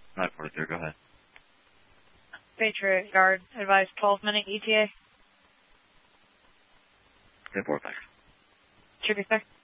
943, go ahead. Patriot Guard, advise 12-minute ETA. 10-4, thanks. Should be fair.